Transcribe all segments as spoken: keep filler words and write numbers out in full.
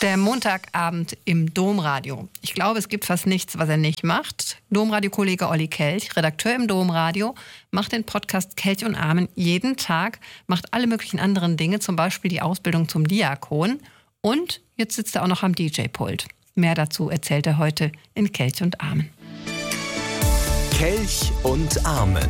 Der Montagabend im Domradio. Ich glaube, es gibt fast nichts, was er nicht macht. Domradio-Kollege Olli Kelch, Redakteur im Domradio, macht den Podcast Kelch und Amen jeden Tag, macht alle möglichen anderen Dinge, zum Beispiel die Ausbildung zum Diakon. Und jetzt sitzt er auch noch am D J-Pult. Mehr dazu erzählt er heute in Kelch und Amen. Kelch und Amen.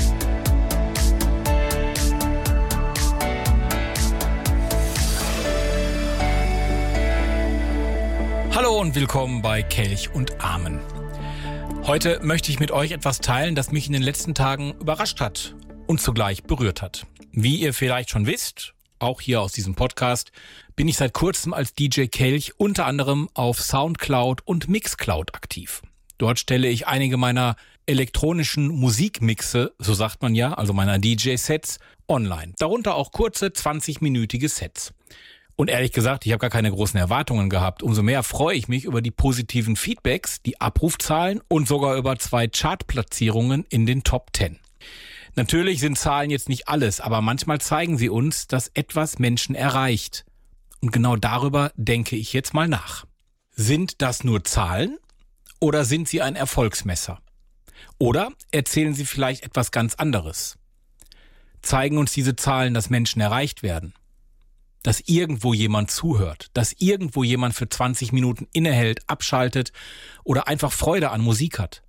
Hallo und willkommen bei Kelch und Amen. Heute möchte ich mit euch etwas teilen, das mich in den letzten Tagen überrascht hat und zugleich berührt hat. Wie ihr vielleicht schon wisst, auch hier aus diesem Podcast, bin ich seit kurzem als D J Kelch unter anderem auf Soundcloud und Mixcloud aktiv. Dort stelle ich einige meiner elektronischen Musikmixe, so sagt man ja, also meiner D J-Sets, online. Darunter auch kurze zwanzig-minütige Sets. Und ehrlich gesagt, ich habe gar keine großen Erwartungen gehabt. Umso mehr freue ich mich über die positiven Feedbacks, die Abrufzahlen und sogar über zwei Chartplatzierungen in den Top zehn. Natürlich sind Zahlen jetzt nicht alles, aber manchmal zeigen sie uns, dass etwas Menschen erreicht. Und genau darüber denke ich jetzt mal nach. Sind das nur Zahlen oder sind sie ein Erfolgsmesser? Oder erzählen sie vielleicht etwas ganz anderes? Zeigen uns diese Zahlen, dass Menschen erreicht werden? Dass irgendwo jemand zuhört, dass irgendwo jemand für zwanzig Minuten innehält, abschaltet oder einfach Freude an Musik hat.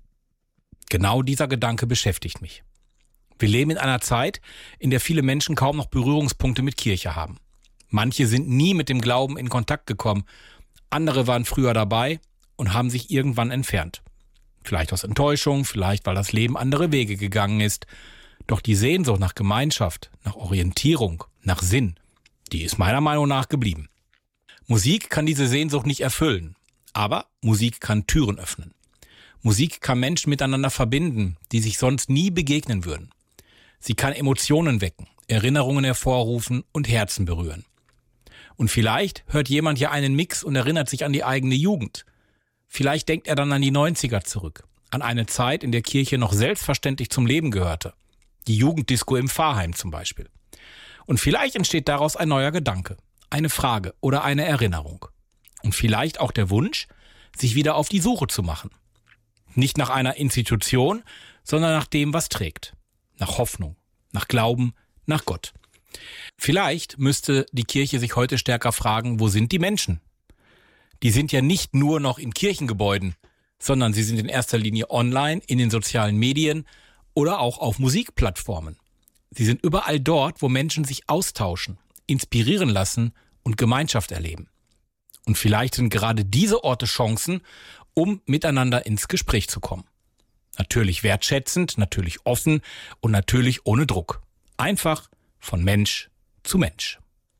Genau dieser Gedanke beschäftigt mich. Wir leben in einer Zeit, in der viele Menschen kaum noch Berührungspunkte mit Kirche haben. Manche sind nie mit dem Glauben in Kontakt gekommen, andere waren früher dabei und haben sich irgendwann entfernt. Vielleicht aus Enttäuschung, vielleicht weil das Leben andere Wege gegangen ist. Doch die Sehnsucht nach Gemeinschaft, nach Orientierung, nach Sinn, die ist meiner Meinung nach geblieben. Musik kann diese Sehnsucht nicht erfüllen, aber Musik kann Türen öffnen. Musik kann Menschen miteinander verbinden, die sich sonst nie begegnen würden. Sie kann Emotionen wecken, Erinnerungen hervorrufen und Herzen berühren. Und vielleicht hört jemand ja einen Mix und erinnert sich an die eigene Jugend. Vielleicht denkt er dann an die neunziger zurück, an eine Zeit, in der Kirche noch selbstverständlich zum Leben gehörte. Die Jugenddisco im Pfarrheim zum Beispiel. Und vielleicht entsteht daraus ein neuer Gedanke, eine Frage oder eine Erinnerung. Und vielleicht auch der Wunsch, sich wieder auf die Suche zu machen. Nicht nach einer Institution, sondern nach dem, was trägt. Nach Hoffnung, nach Glauben, nach Gott. Vielleicht müsste die Kirche sich heute stärker fragen, wo sind die Menschen? Die sind ja nicht nur noch in Kirchengebäuden, sondern sie sind in erster Linie online, in den sozialen Medien oder auch auf Musikplattformen. Sie sind überall dort, wo Menschen sich austauschen, inspirieren lassen und Gemeinschaft erleben. Und vielleicht sind gerade diese Orte Chancen, um miteinander ins Gespräch zu kommen. Natürlich wertschätzend, natürlich offen und natürlich ohne Druck. Einfach von Mensch zu Mensch.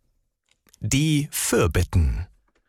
Die Fürbitten.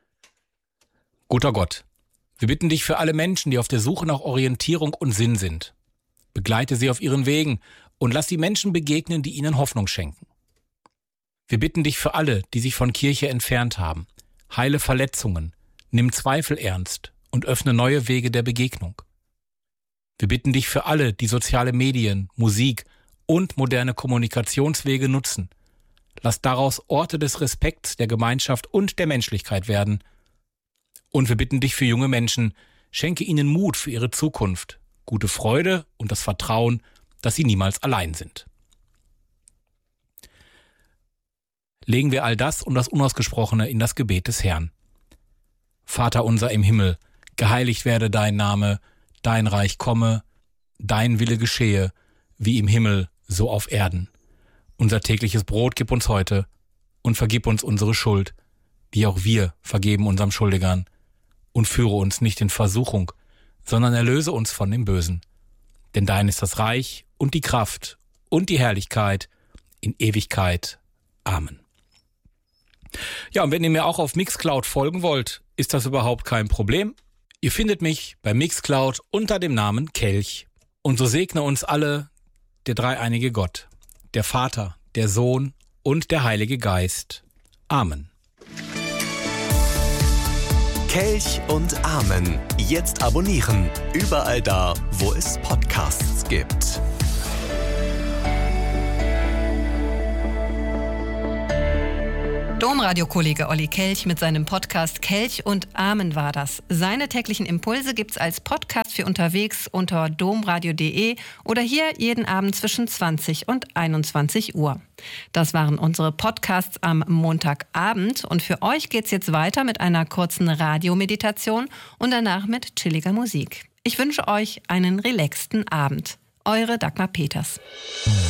Guter Gott, wir bitten dich für alle Menschen, die auf der Suche nach Orientierung und Sinn sind. Begleite sie auf ihren Wegen und lass die Menschen begegnen, die ihnen Hoffnung schenken. Wir bitten dich für alle, die sich von Kirche entfernt haben. Heile Verletzungen, nimm Zweifel ernst und öffne neue Wege der Begegnung. Wir bitten dich für alle, die soziale Medien, Musik und moderne Kommunikationswege nutzen. Lass daraus Orte des Respekts, der Gemeinschaft und der Menschlichkeit werden. Und wir bitten dich für junge Menschen, schenke ihnen Mut für ihre Zukunft, gute Freude und das Vertrauen, dass sie niemals allein sind. Legen wir all das und das Unausgesprochene in das Gebet des Herrn. Vater unser im Himmel, geheiligt werde dein Name, dein Reich komme, dein Wille geschehe, wie im Himmel, so auf Erden. Unser tägliches Brot gib uns heute und vergib uns unsere Schuld, wie auch wir vergeben unserem Schuldigern. Und führe uns nicht in Versuchung, sondern erlöse uns von dem Bösen. Denn dein ist das Reich und die Kraft und die Herrlichkeit in Ewigkeit. Amen. Ja, und wenn ihr mir auch auf Mixcloud folgen wollt, ist das überhaupt kein Problem. Ihr findet mich bei Mixcloud unter dem Namen Kelch. Und so segne uns alle der dreieinige Gott, der Vater, der Sohn und der Heilige Geist. Amen. Kelch und Amen. Jetzt abonnieren. Überall da, wo es Podcasts gibt. Domradiokollege Olli Kelch mit seinem Podcast Kelch und Amen war das. Seine täglichen Impulse gibt's als Podcast für unterwegs unter domradio punkt de oder hier jeden Abend zwischen zwanzig und einundzwanzig Uhr. Das waren unsere Podcasts am Montagabend und für euch geht's jetzt weiter mit einer kurzen Radiomeditation und danach mit chilliger Musik. Ich wünsche euch einen relaxten Abend. Eure Dagmar Peters.